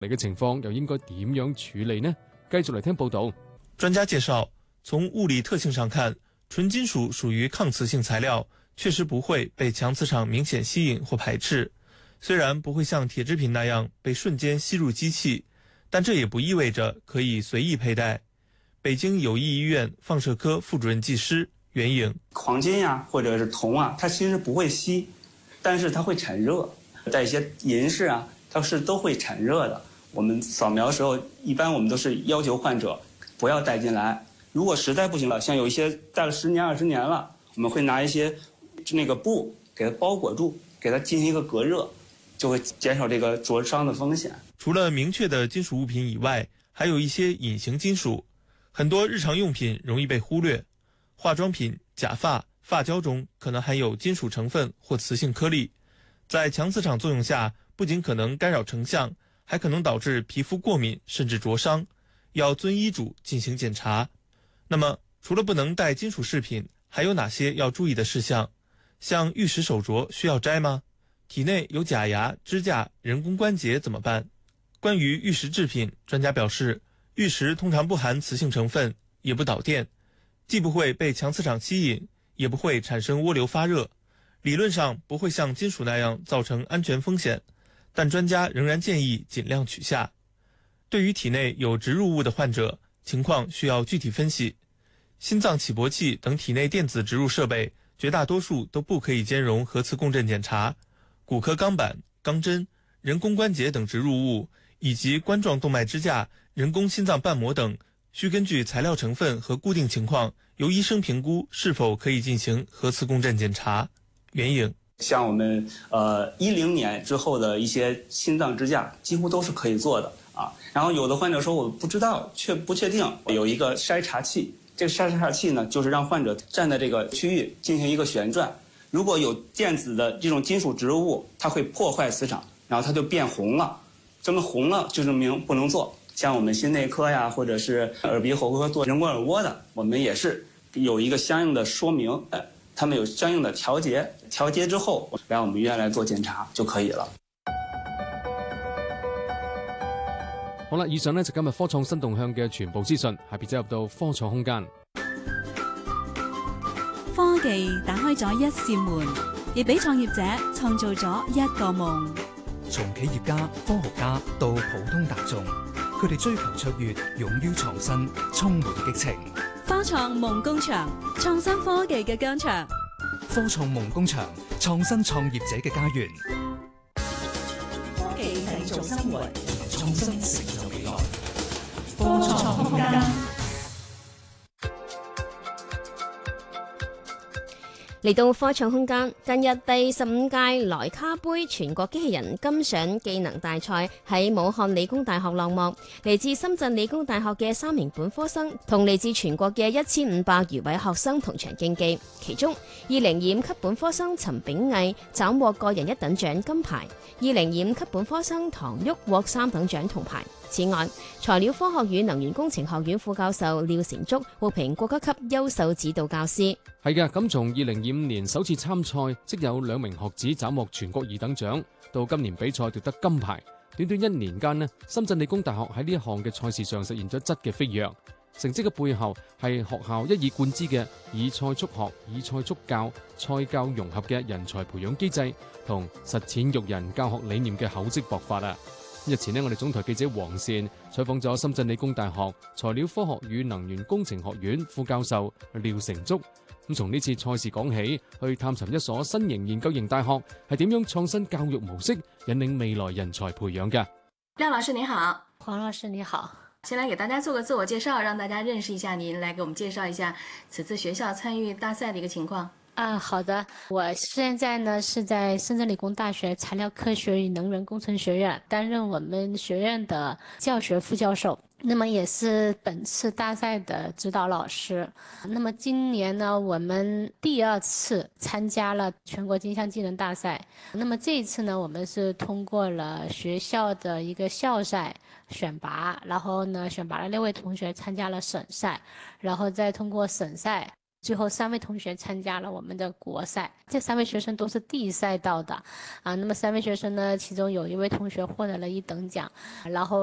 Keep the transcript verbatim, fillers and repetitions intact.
嚟嘅情況又應該點樣處理呢？繼續嚟聽報道。 專家介紹，從物理特性上看，純金屬屬於抗磁性材料，確實不會被強磁場明顯吸引或排斥。雖然不會像鐵製品那樣被瞬間吸入機器，但這也不意味着可以隨意佩戴。北京友誼醫院放射科副主任技師袁穎： 黃金呀、啊，或者是銅啊，它其實不會吸，但是它會產熱。帶一些銀飾啊，它是都會產熱的。我們掃描的時候，一般我們都是要求患者不要帶進來。如果實在不行了，像有一些戴了十年、二十年了，我們會拿一些那個布給它包裹住，給它進行一個隔熱，就會減少這個灼傷的風險。 除了明確的金屬物品以外，還有一些隱形金屬，很多日常用品容易被忽略。化妝品、假髮、髮膠中可能含有金屬成分或磁性顆粒，在強磁場作用下，不僅可能干擾成像，還可能導致皮膚過敏甚至灼傷，要遵醫囑進行檢查。那麼，除了不能戴金屬飾品，還有哪些要注意的事項？像玉石手鐲需要摘嗎？體內有假牙、支架、人工關節怎麼辦？關於玉石製品，專家表示，玉石通常不含磁性成分，也不導電，既不會被強磁場吸引，也不會產生渦流發熱，理論上不會像金屬那樣造成安全風險，但專家仍然建議盡量取下。對於體內有植入物的患者，情況需要具體分析。心臟起搏器等體內電子植入設備，絕大多數都不可以兼容核磁共振檢查。骨科鋼板、鋼針、人工關節等植入物，以及冠狀動脈支架、人工心臟瓣膜等，需根據材料成分和固定情況，由醫生評估是否可以進行核磁共振檢查。袁穎： 像我們呃一零年之後的一些心臟支架，幾乎都是可以做的啊。然後有的患者說我不知道，確不確定，有一個篩查器。這個篩查器呢，就是讓患者站在這個區域進行一個旋轉。如果有電子的這種金屬植入物，它會破壞磁場，然後它就變紅了。這麼紅了就證明不能做。像我們心內科呀，或者是耳鼻喉科做人工耳蝸的，我們也是有一個相應的說明，呃，他們有相應的調節，調節之後來我們醫院來做檢查就可以了。 好啦，以上呢就今日科創新動向嘅全部資訊，下邊走入到科創空間。 科技打開咗一扇門，亦俾創業者創造咗一個夢。 從企業家、科學家到普通大眾，佢哋追求卓越，勇於創新，充滿激情。 科創夢工場，創新科技嘅疆場。 科創夢工場，創新創業者嘅家園。 科技製造生活， 創新成就未來。 科創空間。 嚟到科創空間，近日第十五屆萊卡杯全國機器人金賞技能大賽喺武漢理工大學落幕。嚟自深圳理工大學嘅三名本科生同嚟自全國嘅一千五百餘位學生同場競技，其中二零二五級本科生陳炳毅斬獲個人一等獎金牌，二零二五級本科生唐旭獲三等獎銅牌。此外，材料科學與能源工程學院副教授廖成竹獲評國家級優秀指導教師。 係嘅，咁從二零二五年首次參賽，即有兩名學子斬獲全國二等獎，到今年比賽奪得金牌，短短一年間呢，深圳理工大學喺呢一項嘅賽事上實現咗質嘅飛躍。成績嘅背後係學校一以貫之嘅以賽促學、以賽促教、賽教融合嘅人才培養機制同實踐育人教學理念嘅厚積薄發啊！日前呢，我哋總台記者黃善採訪咗深圳理工大學材料科學與能源工程學院副教授廖成竹。咁從呢次賽事講起，去探尋一所新型研究型大學係點樣創新教育模式，引領未來人才培養嘅。 廖老師你好。 黃老師你好。 先來給大家做個自我介紹，讓大家認識一下您，來給我們介紹一下此次學校參與大賽的一個情況。 啊，好的，我現在呢是在深圳理工大學材料科學與能源工程學院擔任我們學院的教學副教授，那麼也是本次大賽的指導老師。那麼今年呢，我們第二次參加了全國金像技能大賽，那麼這一次呢，我們是通過了學校的一個校賽選拔，然後呢選拔了六位同學參加了省賽，然後再通過省賽最后三位同学参加了我们的国赛，这三位学生都是第一赛道的啊。那么三位学生呢，其中有一位同学获得了一等奖，然后